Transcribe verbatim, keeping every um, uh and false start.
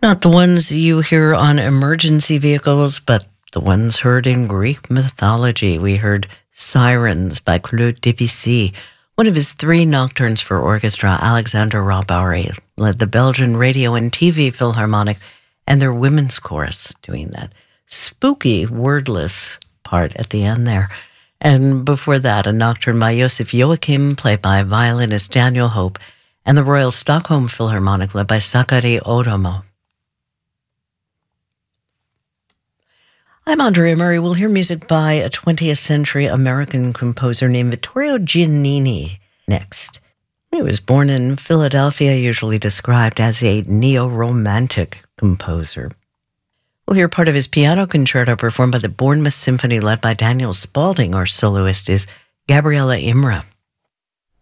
Not the ones you hear on emergency vehicles, but the ones heard in Greek mythology. We heard Sirens by Claude Debussy. One of his three nocturnes for orchestra, Alexander Robaury, led the Belgian Radio and T V Philharmonic and their women's chorus doing that spooky, wordless part at the end there. And before that, a nocturne by Josef Joachim, played by violinist Daniel Hope, and the Royal Stockholm Philharmonic, led by Sakari Odomo. I'm Andrea Murray. We'll hear music by a twentieth century American composer named Vittorio Giannini next. He was born in Philadelphia, usually described as a neo-romantic composer. We'll hear part of his piano concerto performed by the Bournemouth Symphony, led by Daniel Spalding. Our soloist is Gabriella Imre.